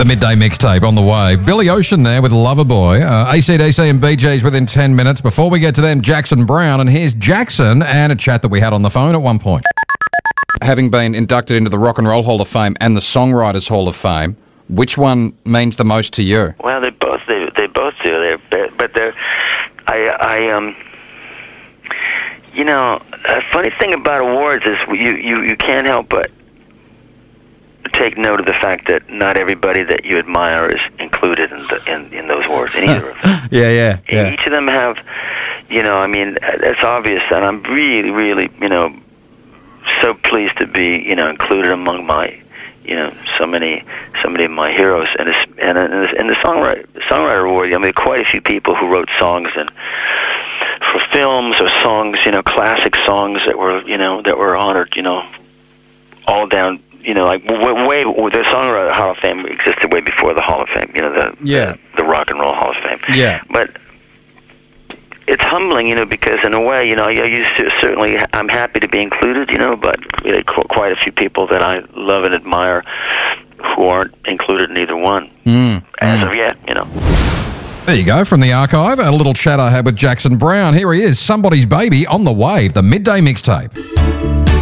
The midday mixtape on the way. Billy Ocean there with Loverboy. AC/DC and BJ's within 10 minutes. Before we get to them, Jackson Browne. And here's Jackson and a chat that we had on the phone at one point. Having been inducted into the Rock and Roll Hall of Fame and the Songwriters Hall of Fame, which one means the most to you? Well, they both do. A funny thing about awards is you can't help but take note of the fact that not everybody that you admire is included in those awards, in either of them. Yeah. Each of them have, it's obvious, and I'm really, really, so pleased to be, included among my, so many of my heroes, and in the songwriter award, quite a few people who wrote songs for films or songs, classic songs that were honored, all down. Like way the Songwriter Hall of Fame existed way before the Hall of Fame. The Rock and Roll Hall of Fame. Yeah. But it's humbling, because in a way, I'm happy to be included, but quite a few people that I love and admire who aren't included in either one as of yet. There you go, from the archive, a little chat I had with Jackson Browne. Here he is, Somebody's Baby on the Wave, the midday mixtape.